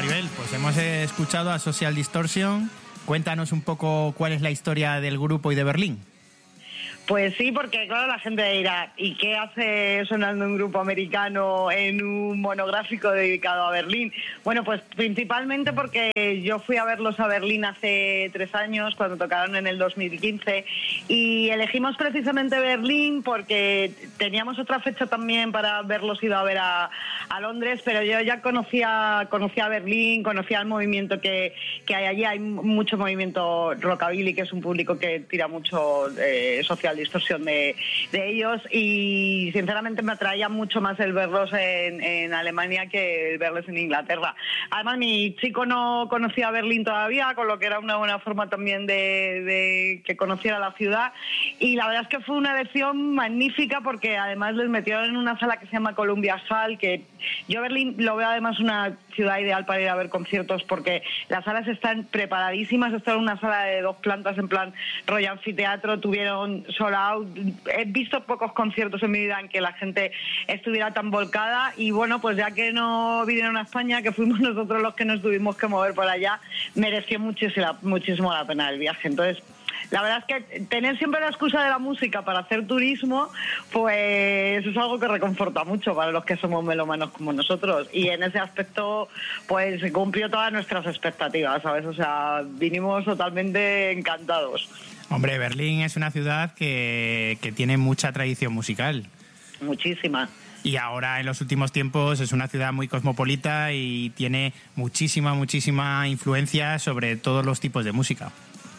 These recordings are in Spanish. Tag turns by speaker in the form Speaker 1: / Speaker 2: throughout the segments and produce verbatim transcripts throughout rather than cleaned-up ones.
Speaker 1: Maribel, pues hemos escuchado a Social Distortion. Cuéntanos un poco cuál es la historia del grupo y de Berlín.
Speaker 2: Pues sí, porque claro, la gente dirá, ¿y qué hace sonando un grupo americano en un monográfico dedicado a Berlín? Bueno, pues principalmente porque yo fui a verlos a Berlín hace tres años, cuando tocaron en el dos mil quince, y elegimos precisamente Berlín porque teníamos otra fecha también para verlos ido a ver a, a Londres, pero yo ya conocía, conocía Berlín, conocía el movimiento que, que hay allí. Hay mucho movimiento rockabilly, que es un público que tira mucho eh, social distorsión de, de ellos, y sinceramente me atraía mucho más el verlos en, en Alemania que el verlos en Inglaterra. Además, mi chico no conocía Berlín todavía, con lo que era una buena forma también de, de que conociera la ciudad, y la verdad es que fue una elección magnífica porque además les metieron en una sala que se llama Columbia Hall, que yo Berlín lo veo además una ciudad ideal para ir a ver conciertos porque las salas están preparadísimas. Esta era una sala de dos plantas en plan rollo anfiteatro, tuvieron sold out. He visto pocos conciertos en mi vida en que la gente estuviera tan volcada, y bueno, pues ya que no vinieron a España, que fuimos nosotros los que nos tuvimos que mover por allá, mereció muchísimo, muchísimo la pena el viaje. Entonces, la verdad es que tener siempre la excusa de la música para hacer turismo, pues es algo que reconforta mucho para los que somos melómanos como nosotros, y en ese aspecto pues se cumplió todas nuestras expectativas, ¿sabes? O sea, vinimos totalmente encantados.
Speaker 1: Hombre, Berlín es una ciudad que, que tiene mucha tradición musical.
Speaker 2: Muchísima.
Speaker 1: Y ahora, en los últimos tiempos, es una ciudad muy cosmopolita y tiene muchísima, muchísima influencia sobre todos los tipos de música.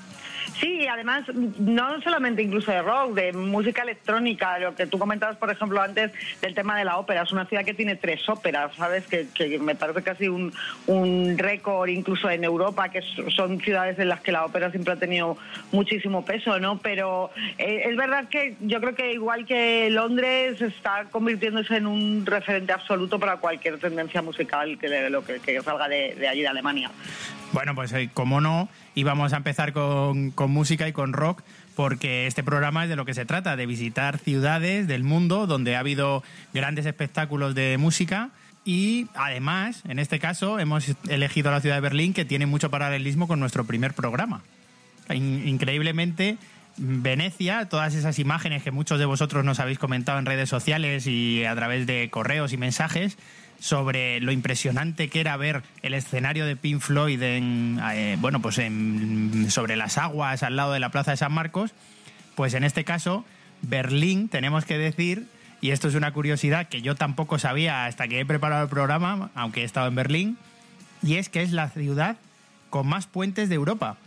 Speaker 2: Sí, y además, no solamente incluso de rock, de música electrónica, lo que tú comentabas, por ejemplo, antes del tema de la ópera. Es una ciudad que tiene tres óperas, ¿sabes? Que, que me parece casi un, un récord incluso en Europa, que son ciudades en las que la ópera siempre ha tenido muchísimo peso, ¿no? Pero eh, es verdad que yo creo que igual que Londres está convirtiéndose en un referente absoluto para cualquier tendencia musical que, lo que, que salga de, de allí, de Alemania.
Speaker 1: Bueno, pues eh, como no, íbamos a empezar con, con música y con rock, porque este programa es de lo que se trata, de visitar ciudades del mundo donde ha habido grandes espectáculos de música, y además, en este caso, hemos elegido la ciudad de Berlín, que tiene mucho paralelismo con nuestro primer programa. In- increíblemente, Venecia, todas esas imágenes que muchos de vosotros nos habéis comentado en redes sociales y a través de correos y mensajes, sobre lo impresionante que era ver el escenario de Pink Floyd en, eh, bueno, pues en, sobre las aguas al lado de la Plaza de San Marcos, pues en este caso Berlín, tenemos que decir, y esto es una curiosidad que yo tampoco sabía hasta que he preparado el programa, aunque he estado en Berlín, y es que es la ciudad con más puentes de Europa.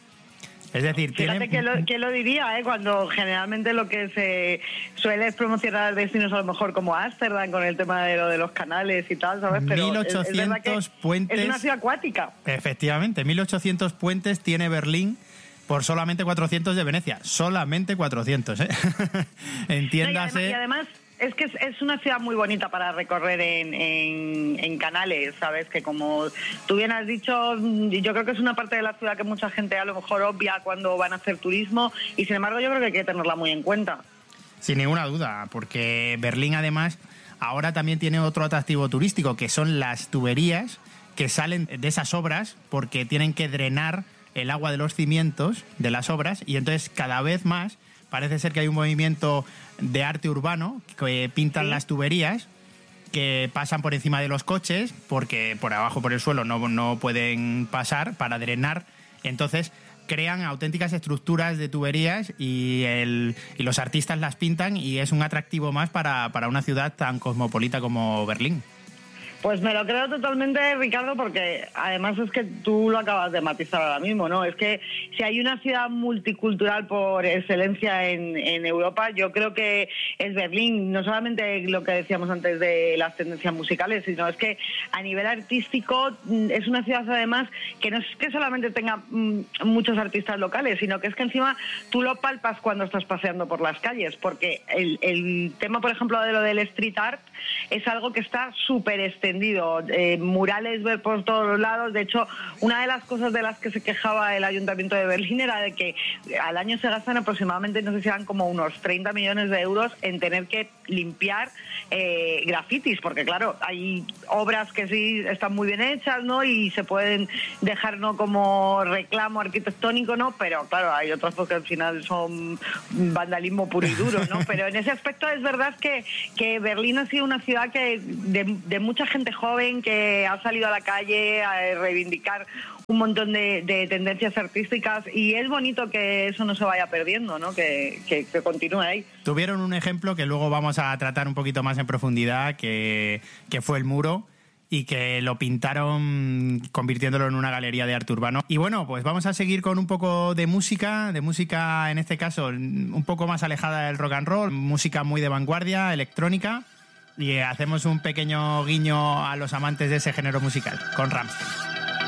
Speaker 1: Es decir,
Speaker 2: fíjate
Speaker 1: tiene...
Speaker 2: que lo, que lo diría, ¿eh? Cuando generalmente lo que se suele es promocionar destinos a lo mejor como Ámsterdam con el tema de lo de los canales y tal, ¿sabes? Pero
Speaker 1: mil ochocientos
Speaker 2: es, es
Speaker 1: puentes.
Speaker 2: Es una ciudad acuática.
Speaker 1: Efectivamente, mil ochocientos puentes tiene Berlín por solamente cuatrocientos de Venecia. Solamente cuatrocientos, ¿eh? Entiéndase.
Speaker 2: No, y además, y además es que es, es una ciudad muy bonita para recorrer en, en, en canales, ¿sabes? Que como tú bien has dicho, yo creo que es una parte de la ciudad que mucha gente a lo mejor obvia cuando van a hacer turismo, y sin embargo yo creo que hay que tenerla muy en cuenta.
Speaker 1: Sin ninguna duda, porque Berlín además ahora también tiene otro atractivo turístico, que son las tuberías que salen de esas obras, porque tienen que drenar el agua de los cimientos de las obras, y entonces cada vez más parece ser que hay un movimiento de arte urbano que pintan sí. las tuberías, que pasan por encima de los coches porque por abajo, por el suelo, no, no pueden pasar para drenar. Entonces crean auténticas estructuras de tuberías y, el, y los artistas las pintan, y es un atractivo más para, para una ciudad tan cosmopolita como Berlín.
Speaker 2: Pues me lo creo totalmente, Ricardo, porque además es que tú lo acabas de matizar ahora mismo, ¿no? Es que si hay una ciudad multicultural por excelencia en, en Europa, yo creo que es Berlín. No solamente lo que decíamos antes de las tendencias musicales, sino es que a nivel artístico es una ciudad además que no es que solamente tenga mm, muchos artistas locales, sino que es que encima tú lo palpas cuando estás paseando por las calles, porque el, el tema, por ejemplo, de lo del street art es algo que está súper extendido extendido, eh, murales ver por todos los lados. De hecho, una de las cosas de las que se quejaba el Ayuntamiento de Berlín era de que al año se gastan aproximadamente, no sé si eran como unos treinta millones de euros en tener que limpiar eh, grafitis, porque claro, hay obras que sí están muy bien hechas, ¿no? Y se pueden dejar, ¿no?, como reclamo arquitectónico, ¿no? Pero claro, hay otras que al final son vandalismo puro y duro, ¿no? Pero en ese aspecto es verdad que, que Berlín ha sido una ciudad que de, de mucha gente joven que ha salido a la calle a reivindicar un montón de, de tendencias artísticas, y es bonito que eso no se vaya perdiendo, ¿no? Que, que, que continúe ahí.
Speaker 1: Tuvieron un ejemplo que luego vamos a tratar un poquito más en profundidad, que, que fue el muro, y que lo pintaron convirtiéndolo en una galería de arte urbano. Y bueno, pues vamos a seguir con un poco de música, de música en este caso un poco más alejada del rock and roll, música muy de vanguardia, electrónica, y hacemos un pequeño guiño a los amantes de ese género musical, con Rammstein.